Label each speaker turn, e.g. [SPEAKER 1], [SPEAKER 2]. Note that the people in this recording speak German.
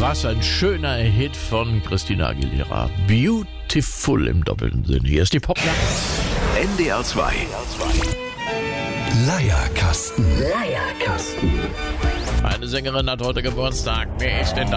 [SPEAKER 1] Was ein schöner Hit von Christina Aguilera. Beautiful im doppelten Sinne. Hier ist die Popnacht.
[SPEAKER 2] NDR 2. Leierkasten.
[SPEAKER 1] Eine Sängerin hat heute Geburtstag. Wer ist denn das?